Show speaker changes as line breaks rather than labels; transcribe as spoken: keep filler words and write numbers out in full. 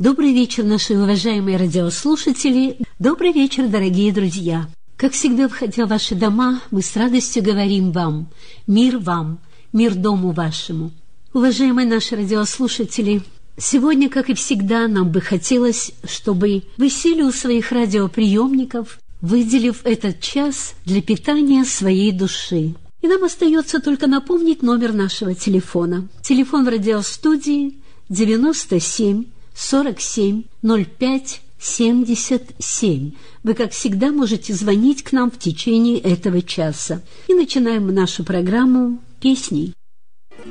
Добрый вечер, наши уважаемые радиослушатели. Добрый вечер, дорогие друзья. Как всегда, входя в ваши дома, мы с радостью говорим вам: мир вам, мир дому вашему. Уважаемые наши радиослушатели, сегодня, как и всегда, нам бы хотелось, чтобы вы сели у своих радиоприемников, выделив этот час для питания своей души. И нам остается только напомнить номер нашего телефона. Телефон в радиостудии девяносто семь сорок семь ноль пять семьдесят семь. Вы, как всегда, можете звонить к нам в течение этого часа. И начинаем нашу программу песней.